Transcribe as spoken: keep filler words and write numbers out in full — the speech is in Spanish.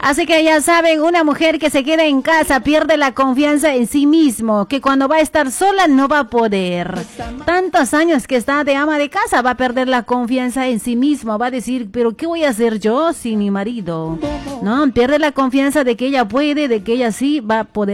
Así que ya saben, una mujer que se queda en casa pierde la confianza en sí mismo, que cuando va a estar sola no va a poder. Tantos años que está de ama de casa, va a perder la confianza en sí mismo, va a decir, pero ¿qué voy a hacer yo sin mi marido? No, pierde la confianza de que ella puede, de que ella sí va a poder